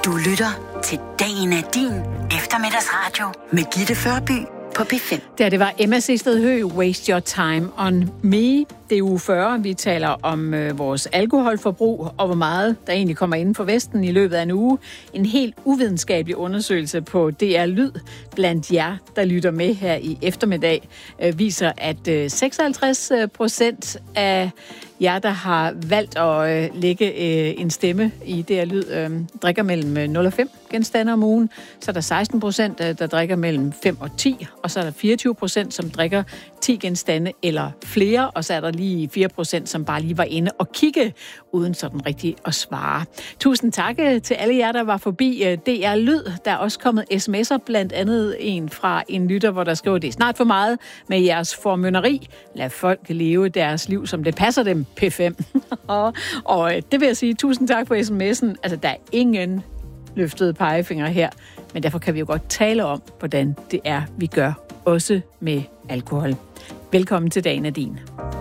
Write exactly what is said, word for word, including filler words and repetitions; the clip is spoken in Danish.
Du lytter til Dagen er din eftermiddagsradio med Gitte Førby på P fem. Der det var Emma Sisted Høgh, Waste Your Time on Me. Det er uge fyrre. Vi taler om øh, vores alkoholforbrug og hvor meget der egentlig kommer inden for Vesten i løbet af en uge. En helt uvidenskabelig undersøgelse på D R Lyd blandt jer, der lytter med her i eftermiddag, øh, viser, at øh, seksoghalvtreds procent af jer, der har valgt at øh, lægge øh, en stemme i D R Lyd, øh, drikker mellem nul og fem genstande om ugen. Så er der seksten procent, øh, der drikker mellem fem og ti, og så er der fireogtyve procent, som drikker ti genstande eller flere, og så er der lige fire procent, som bare lige var inde og kigge, uden sådan rigtig at svare. Tusind tak til alle jer, der var forbi D R Lyd. Der er også kommet sms'er, blandt andet en fra en lytter, hvor der skriver, det er snart for meget med jeres formynderi. Lad folk leve deres liv, som det passer dem, P fem. og, og det vil jeg sige, tusind tak for sms'en. Altså, der er ingen løftede pegefinger her, men derfor kan vi jo godt tale om, hvordan det er, vi gør, også med alkohol. Velkommen til Dagen er din.